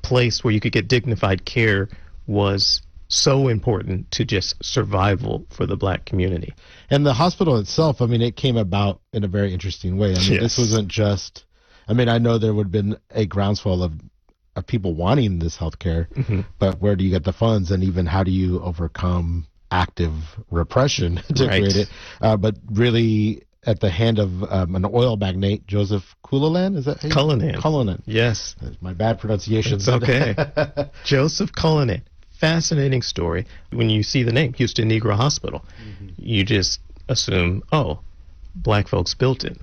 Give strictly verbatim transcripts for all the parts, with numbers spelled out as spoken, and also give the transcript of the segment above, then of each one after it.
place where you could get dignified care was so important to just survival for the black community. And the hospital itself, I mean, it came about in a very interesting way. I mean, Yes. this wasn't just, I mean, I know there would have been a groundswell of, of people wanting this health care, Mm-hmm. but where do you get the funds, and even how do you overcome active repression to Right. create it? Uh, but really, at the hand of um, an oil magnate, Joseph Cullinan, is that how you- Cullinan. Cullinan. Yes, My bad pronunciation. it's okay. Joseph Cullinan. Fascinating story. When you see the name, Houston Negro Hospital, you just assume, oh, black folks built it.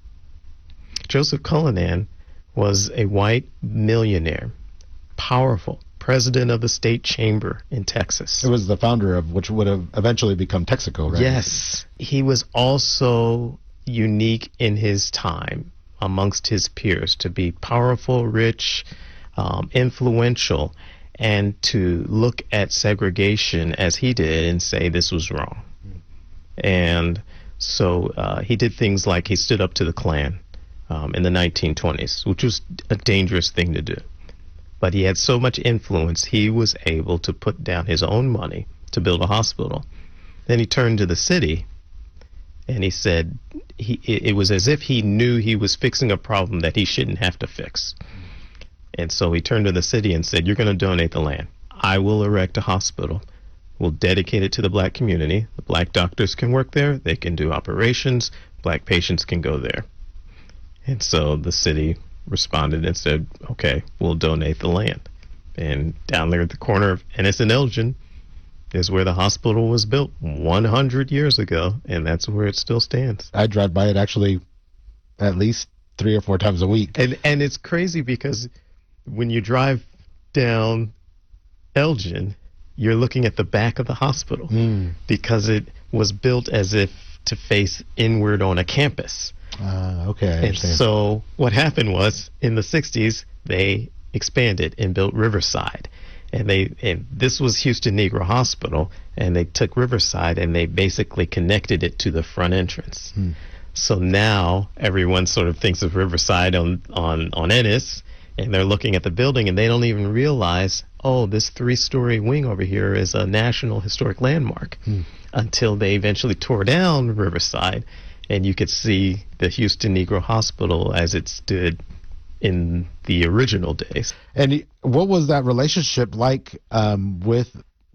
Joseph Cullinan was a white millionaire, powerful, president of the state chamber in Texas. It was the founder of which would have eventually become Texaco, right? Yes. He was also unique in his time amongst his peers to be powerful, rich, um, influential, and to look at segregation as he did and say this was wrong. And so uh, he did things like he stood up to the Klan um, in the nineteen twenties, which was a dangerous thing to do. But he had so much influence, he was able to put down his own money to build a hospital. Then he turned to the city and he said he, it, it was as if he knew he was fixing a problem that he shouldn't have to fix. And so he turned to the city and said, you're going to donate the land. I will erect a hospital. We'll dedicate it to the black community. The black doctors can work there. They can do operations. Black patients can go there. And so the city responded and said, okay, we'll donate the land. And down there at the corner of Ennis and Elgin is where the hospital was built one hundred years ago, and that's where it still stands. I drive by it actually at least three or four times a week. And and it's crazy because when you drive down Elgin, you're looking at the back of the hospital Mm. because it was built as if to face inward on a campus. Uh, okay, I And understand. so what happened was in the sixties, they expanded and built Riverside. And they and this was Houston Negro Hospital, and they took Riverside and they basically connected it to the front entrance. Hmm. So now everyone sort of thinks of Riverside on, on, on Ennis, and they're looking at the building and they don't even realize, oh, this three-story wing over here is a National Historic Landmark, Hmm. until they eventually tore down Riverside and you could see the Houston Negro Hospital as it stood in the original days. And what was that relationship like um, with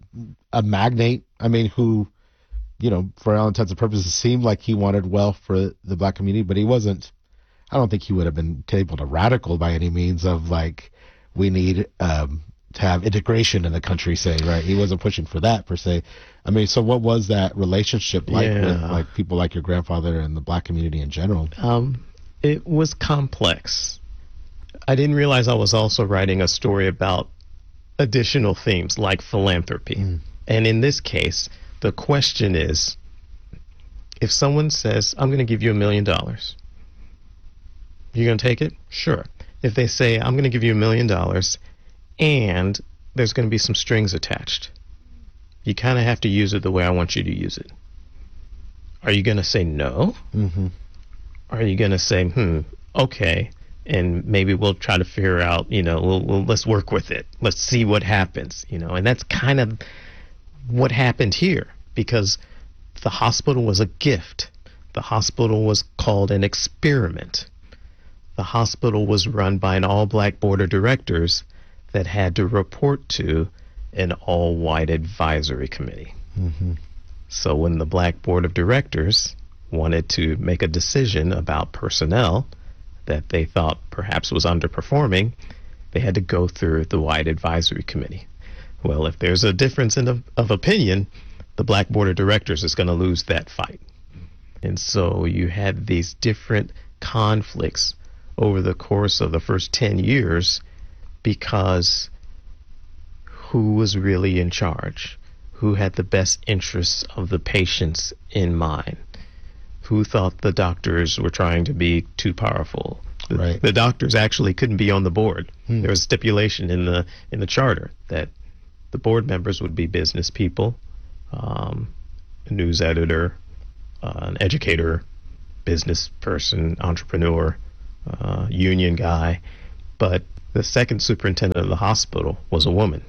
a magnate? I mean, who, you know, for all intents and purposes, seemed like he wanted well for the black community, but he wasn't. I don't think he would have been able to radical by any means of like, we need um, to have integration in the country, say, right? He wasn't pushing for that per se. I mean, so what was that relationship like Yeah. with like people like your grandfather and the black community in general? Um, it was complex. I didn't realize I was also writing a story about additional themes like philanthropy. Mm. And in this case, the question is, if someone says, I'm going to give you a million dollars, you're going to take it? Sure. If they say, I'm going to give you a million dollars and there's going to be some strings attached, you kind of have to use it the way I want you to use it. Are you going to say no? Mm-hmm. Are you going to say, hmm, okay, and maybe we'll try to figure out, you know, we'll, we'll let's work with it. Let's see what happens, you know. And that's kind of what happened here, because the hospital was a gift. The hospital was called an experiment. The hospital was run by an all-black board of directors that had to report to an all-white advisory committee. Mm-hmm. So when the black board of directors wanted to make a decision about personnel that they thought perhaps was underperforming, they had to go through the white advisory committee. Well, if there's a difference in of, of opinion, the black board of directors is going to lose that fight. And so you had these different conflicts over the course of the first ten years because who was really in charge? Who had the best interests of the patients in mind? Who thought the doctors were trying to be too powerful? The, Right. the doctors actually couldn't be on the board. Hmm. There was stipulation in the in the charter that the board members would be business people, um, a news editor, uh, an educator, business person, entrepreneur, uh, union guy, but the second superintendent of the hospital was a woman.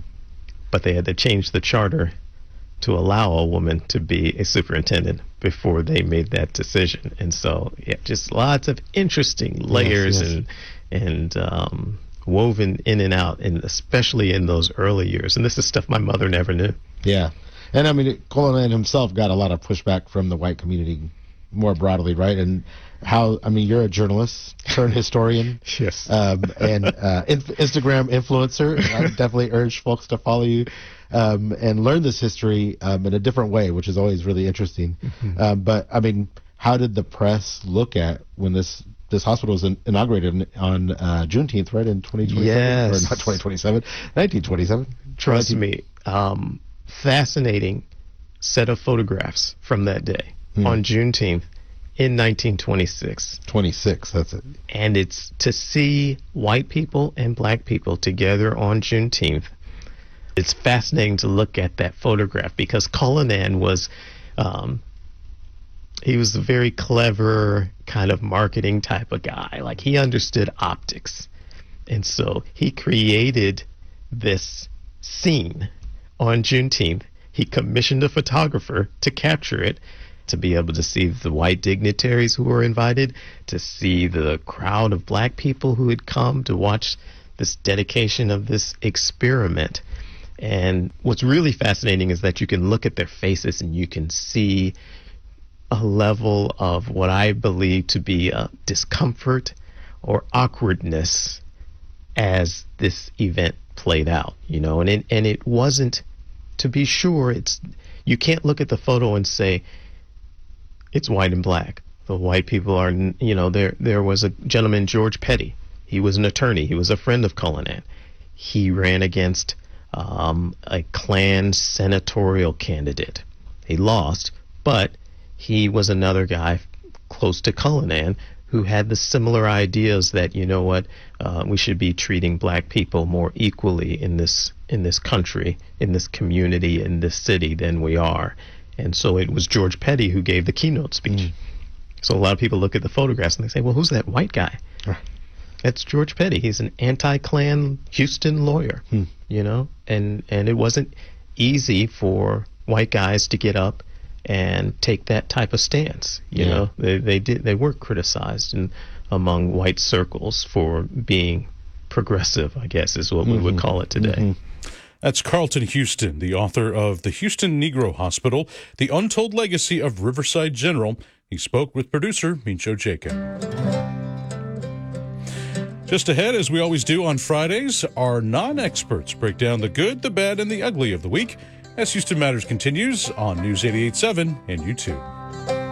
But they had to change the charter to allow a woman to be a superintendent before they made that decision. And so, yeah, just lots of interesting layers yes, yes. and and um, woven in and out, and especially in those early years. And this is stuff my mother never knew. Yeah. And I mean, Cullinan himself got a lot of pushback from the white community more broadly, right? And how, I mean, you're a journalist turned historian. Yes. Um, and uh, inf- Instagram influencer. And I definitely urge folks to follow you um, and learn this history um, in a different way, which is always really interesting. Mm-hmm. Um, but, I mean, how did the press look at when this this hospital was in, inaugurated on uh, Juneteenth, right, in twenty twenty-seven? Yes. Or not twenty twenty-seven, nineteen twenty-seven. Trust me. Um, fascinating set of photographs from that day hmm. on Juneteenth in nineteen twenty-six. twenty-six, that's it. And it's to see white people and black people together on Juneteenth. It's fascinating to look at that photograph because Cullinan was, um, he was a very clever kind of marketing type of guy. Like, he understood optics. And so he created this scene on Juneteenth. He commissioned a photographer to capture it, to be able to see the white dignitaries who were invited, to see the crowd of black people who had come to watch this dedication of this experiment. And what's really fascinating is that you can look at their faces and you can see a level of what I believe to be a discomfort or awkwardness as this event played out, you know, and it, and it wasn't, to be sure, it's, you can't look at the photo and say it's white and black. The white people are, you know, there, there was a gentleman, George Petty. He was an attorney. He was a friend of Cullinan. He ran against um, a Klan senatorial candidate. He lost, but he was another guy close to Cullinan who had the similar ideas that, you know what, uh, we should be treating black people more equally in this in this country, in this community, in this city than we are. And so it was George Petty who gave the keynote speech. Mm. So a lot of people look at the photographs and they say, well, who's that white guy? Right. That's George Petty. He's an anti-Klan Houston lawyer, hmm. you know, and, and it wasn't easy for white guys to get up and take that type of stance. You yeah. know, they, they did, they were criticized in, among white circles for being progressive, I guess is what mm-hmm. we would call it today. Mm-hmm. That's Carlton Houston, the author of The Houston Negro Hospital, The Untold Legacy of Riverside General. He spoke with producer Mincho Jacob. Just ahead, as we always do on Fridays, our non-experts break down the good, the bad, and the ugly of the week as Houston Matters continues on News eighty-eight point seven and YouTube.